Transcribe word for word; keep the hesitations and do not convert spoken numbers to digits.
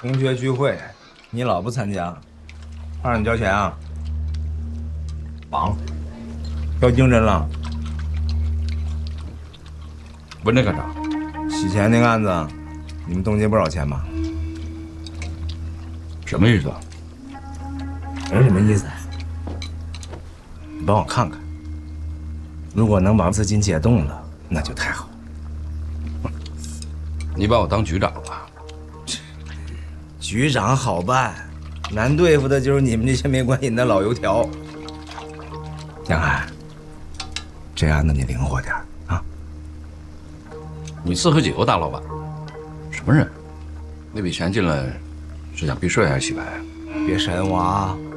同学聚会，你老不参加，怕让你交钱啊？绑，要精神了。 问这干啥？ 洗钱那个案子，你们冻结不少钱吧？ 什么意思？ 没什么意思。你帮我看看，如果能把资金解冻了，那就太好。 你把我当局长了？ 局长好办，难对付的就是你们这些没关系的老油条。杨涵，这案子你灵活点啊！ 你四合几个大老板？什么人？那笔钱进来是想避税还是洗白？ 别神我啊！